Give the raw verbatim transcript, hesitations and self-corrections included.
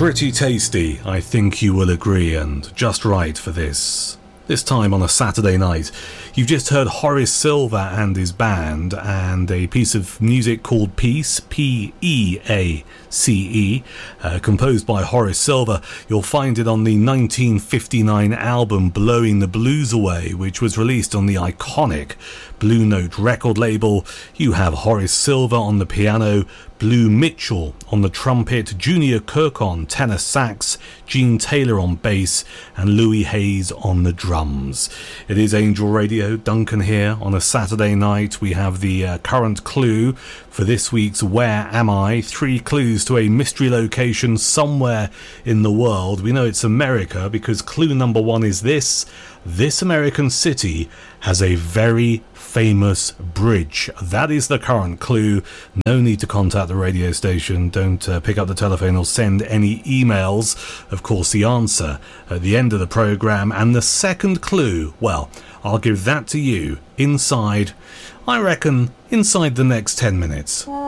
Pretty tasty, I think you will agree, and just right for this. This time on a Saturday night. You've just heard Horace Silver and his band, and a piece of music called Peace, P E A C E, uh, composed by Horace Silver. You'll find it on the nineteen fifty-nine album Blowing the Blues Away, which was released on the iconic Blue Note record label. You have Horace Silver on the piano, Blue Mitchell on the trumpet, Junior Kirk on tenor sax, Gene Taylor on bass, and Louis Hayes on the drums. It is Angel Radio, Duncan here on a Saturday night. We have the uh, current clue for this week's Where Am I? Three clues to a mystery location somewhere in the world. We know it's America because clue number one is this. This American city has a very famous bridge. That is the current clue. No need to contact the radio station. Don't uh, pick up the telephone or send any emails. Of course, the answer at the end of the programme. And the second clue, well, I'll give that to you inside, I reckon, inside the next ten minutes.